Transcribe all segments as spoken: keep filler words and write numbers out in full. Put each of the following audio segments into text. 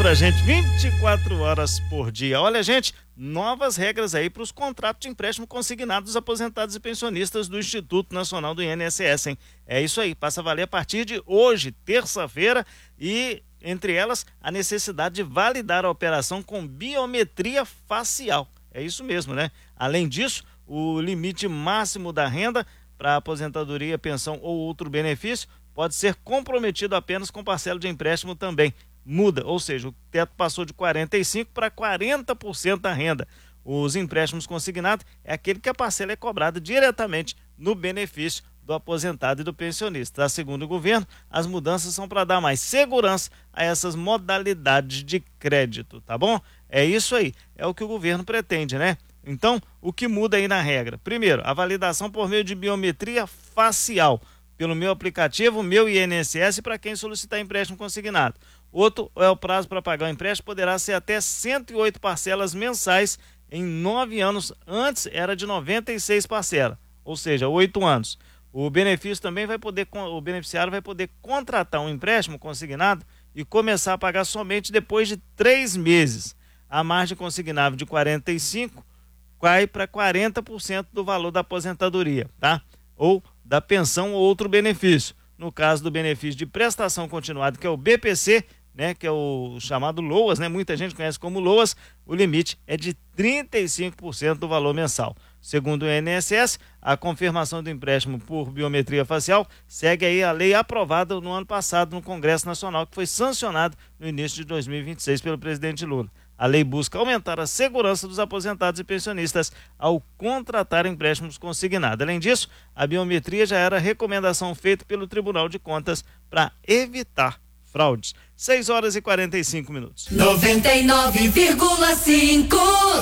pra gente vinte e quatro horas por dia. Olha, gente, novas regras aí para os contratos de empréstimo consignado dos aposentados e pensionistas do Instituto Nacional do I N S S, hein? É isso aí, passa a valer a partir de hoje, terça-feira, e entre elas a necessidade de validar a operação com biometria facial. É isso mesmo, né? Além disso, o limite máximo da renda para aposentadoria, pensão ou outro benefício pode ser comprometido apenas com parcela de empréstimo também. Muda, ou seja, o teto passou de quarenta e cinco por cento para quarenta por cento da renda. Os empréstimos consignados é aquele que a parcela é cobrada diretamente no benefício do aposentado e do pensionista. Tá? Segundo o governo, as mudanças são para dar mais segurança a essas modalidades de crédito, tá bom? É isso aí, é o que o governo pretende, né? Então, o que muda aí na regra? Primeiro, a validação por meio de biometria facial, pelo meu aplicativo, meu I N S S, para quem solicitar empréstimo consignado. Outro é o prazo para pagar o empréstimo, poderá ser até cento e oito parcelas mensais em nove anos. Antes era de noventa e seis parcelas, ou seja, oito anos. O benefício também vai poder, o beneficiário vai poder contratar um empréstimo consignado e começar a pagar somente depois de três meses. A margem consignável de quarenta e cinco por cento cai para quarenta por cento do valor da aposentadoria, tá? Ou da pensão ou outro benefício. No caso do benefício de prestação continuada, que é o B P C, né, que é o chamado LOAS, né, muita gente conhece como LOAS, o limite é de trinta e cinco por cento do valor mensal. Segundo o I N S S, a confirmação do empréstimo por biometria facial segue aí a lei aprovada no ano passado no Congresso Nacional, que foi sancionado no início de dois mil e vinte e seis pelo presidente Lula. A lei busca aumentar a segurança dos aposentados e pensionistas ao contratar empréstimos consignados. Além disso, a biometria já era recomendação feita pelo Tribunal de Contas para evitar fraudes. seis horas e quarenta e cinco minutos. noventa e nove vírgula cinco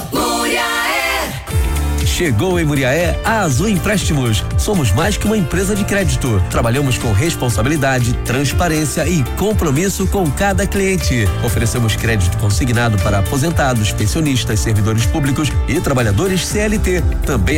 Muriaé. Chegou em Muriaé a Azul Empréstimos. Somos mais que uma empresa de crédito. Trabalhamos com responsabilidade, transparência e compromisso com cada cliente. Oferecemos crédito consignado para aposentados, pensionistas, servidores públicos e trabalhadores C L T. Também